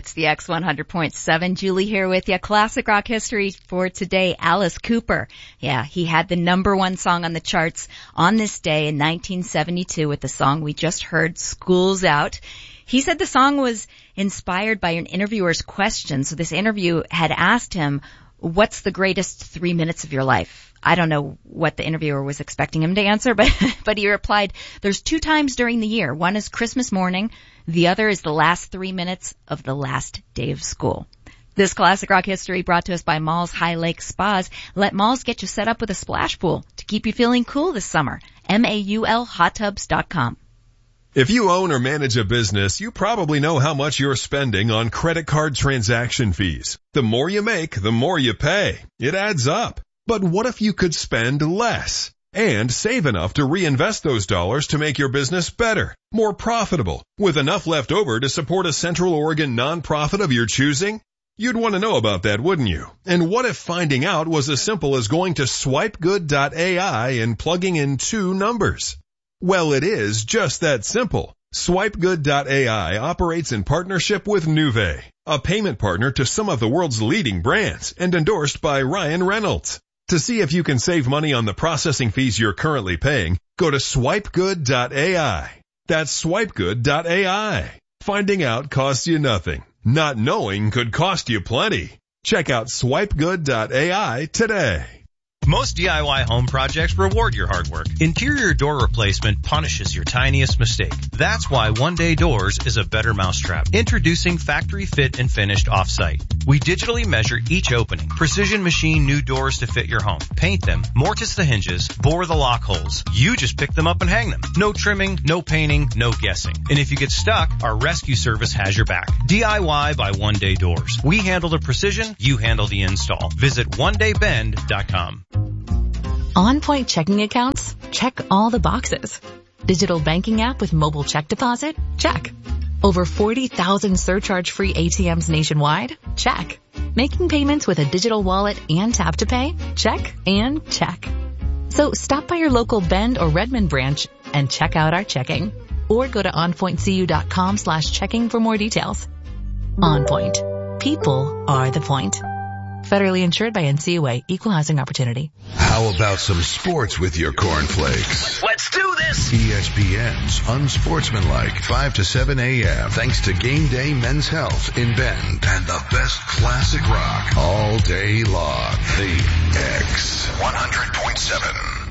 It's the X100.7. Julie here with you. Classic rock history for today. Alice Cooper. Yeah, he had the #1 song on the charts on this day in 1972 with the song we just heard, School's Out. He said the song was inspired by an interviewer's question. So this interview had asked him, what's the greatest 3 minutes of your life? I don't know what the interviewer was expecting him to answer, but he replied, there's 2 times during the year. One is Christmas morning. The other is the last 3 minutes of the last day of school. This classic rock history brought to us by Malls High Lake Spas. Let Malls get you set up with a splash pool to keep you feeling cool this summer. MAULhottubs.com. If you own or manage a business, you probably know how much you're spending on credit card transaction fees. The more you make, the more you pay. It adds up. But what if you could spend less and save enough to reinvest those dollars to make your business better, more profitable, with enough left over to support a Central Oregon nonprofit of your choosing? You'd want to know about that, wouldn't you? And what if finding out was as simple as going to swipegood.ai and plugging in 2 numbers? Well, it is just that simple. Swipegood.ai operates in partnership with Nuvei, a payment partner to some of the world's leading brands and endorsed by Ryan Reynolds. To see if you can save money on the processing fees you're currently paying, go to swipegood.ai. That's swipegood.ai. Finding out costs you nothing. Not knowing could cost you plenty. Check out swipegood.ai today. Most DIY home projects reward your hard work. Interior door replacement punishes your tiniest mistake. That's why One Day Doors is a better mousetrap. Introducing Factory Fit and Finished Offsite. We digitally measure each opening, precision machine new doors to fit your home, paint them, mortise the hinges, bore the lock holes. You just pick them up and hang them. No trimming, no painting, no guessing. And if you get stuck, our rescue service has your back. DIY by One Day Doors. We handle the precision, you handle the install. Visit onedaybend.com. On Point checking accounts? Check all the boxes. Digital banking app with mobile check deposit? Check. Over 40,000 surcharge-free ATMs nationwide? Check. Making payments with a digital wallet and tap to pay? Check and check. So stop by your local Bend or Redmond branch and check out our checking. Or go to onpointcu.com/checking for more details. On Point. People are the point. Federally insured by NCUA. Equal housing opportunity. How about some sports with your cornflakes? Let's do this! ESPN's Unsportsmanlike, 5 to 7 a.m. Thanks to Game Day Men's Health in Bend and the best classic rock all day long. The X100.7.